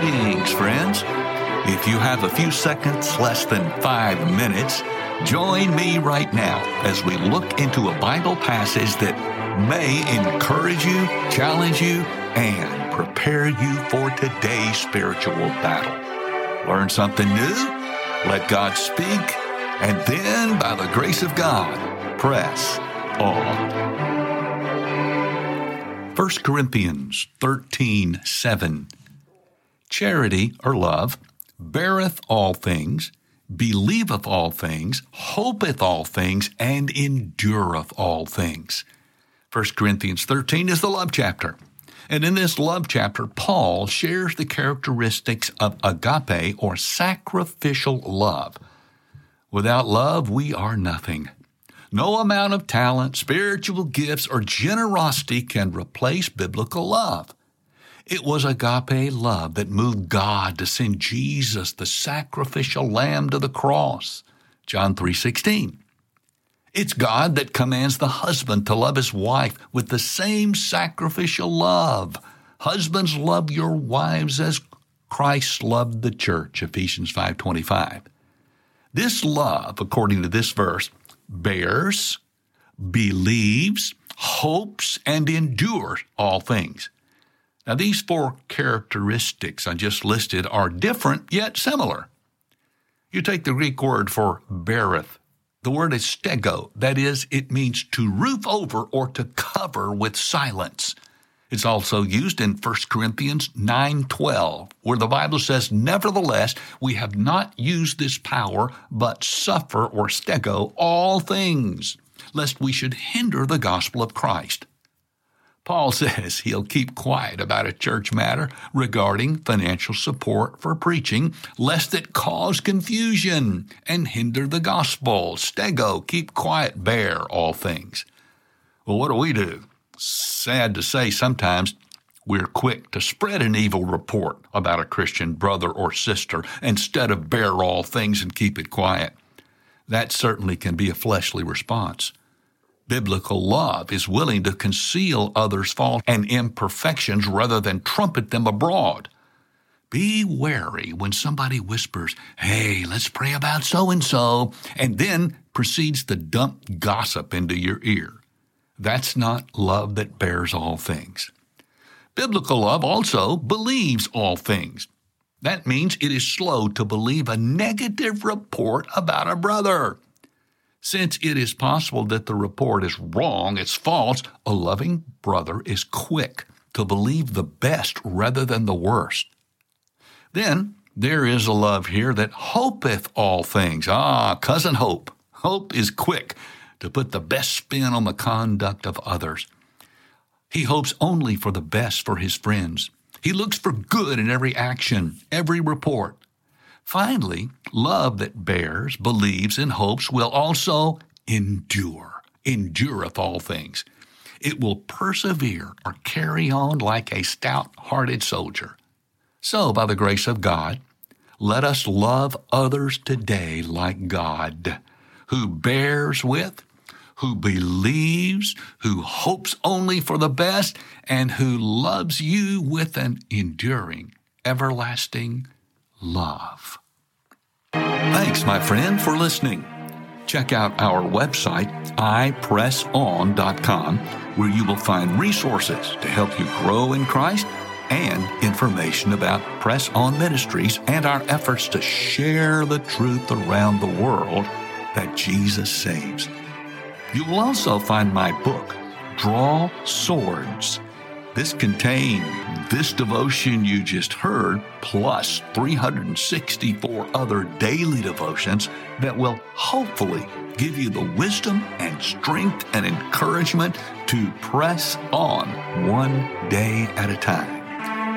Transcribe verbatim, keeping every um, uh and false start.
Greetings, friends. If you have a few seconds, less than five minutes, join me right now as we look into a Bible passage that may encourage you, challenge you, and prepare you for today's spiritual battle. Learn something new, let God speak, and then, by the grace of God, press on. First Corinthians thirteen seven. Charity, or love, beareth all things, believeth all things, hopeth all things, and endureth all things. First Corinthians thirteen is the love chapter. And in this love chapter, Paul shares the characteristics of agape, or sacrificial love. Without love, we are nothing. No amount of talent, spiritual gifts, or generosity can replace biblical love. It was agape love that moved God to send Jesus, the sacrificial lamb, to the cross. John three sixteen. It's God that commands the husband to love his wife with the same sacrificial love. Husbands, love your wives as Christ loved the church, Ephesians five twenty-five. This love, according to this verse, bears, believes, hopes, and endures all things. Now, these four characteristics I just listed are different yet similar. You take the Greek word for beareth. The word is stego. That is, it means to roof over or to cover with silence. It's also used in First Corinthians nine twelve, where the Bible says, "Nevertheless, we have not used this power, but suffer," or stego, "all things, lest we should hinder the gospel of Christ." Paul says he'll keep quiet about a church matter regarding financial support for preaching, lest it cause confusion and hinder the gospel. Stego, keep quiet, bear all things. Well, what do we do? Sad to say, sometimes we're quick to spread an evil report about a Christian brother or sister instead of bear all things and keep it quiet. That certainly can be a fleshly response. Biblical love is willing to conceal others' faults and imperfections rather than trumpet them abroad. Be wary when somebody whispers, "Hey, let's pray about so-and-so," and then proceeds to dump gossip into your ear. That's not love that bears all things. Biblical love also believes all things. That means it is slow to believe a negative report about a brother. Since it is possible that the report is wrong, it's false, a loving brother is quick to believe the best rather than the worst. Then there is a love here that hopeth all things. Ah, cousin Hope. Hope is quick to put the best spin on the conduct of others. He hopes only for the best for his friends. He looks for good in every action, every report. Finally, love that bears, believes, and hopes will also endure, endureth all things. It will persevere or carry on like a stout-hearted soldier. So, by the grace of God, let us love others today like God, who bears with, who believes, who hopes only for the best, and who loves you with an enduring, everlasting love. Thanks, my friend, for listening. Check out our website, i press on dot com, where you will find resources to help you grow in Christ and information about Press On Ministries and our efforts to share the truth around the world that Jesus saves. You will also find my book, Draw Swords. This contains this devotion you just heard, plus three hundred sixty-four other daily devotions that will hopefully give you the wisdom and strength and encouragement to press on one day at a time.